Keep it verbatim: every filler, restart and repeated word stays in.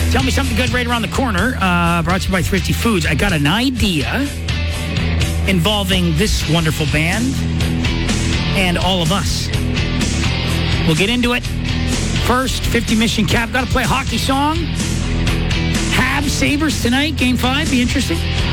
Tell me something good right around the corner. Uh, brought to you by Thrifty Foods. I got an idea involving this wonderful band and all of us. We'll get into it. First, fifty Mission Cap. Got to play a hockey song. Habs Sabres tonight, game five. Be interesting.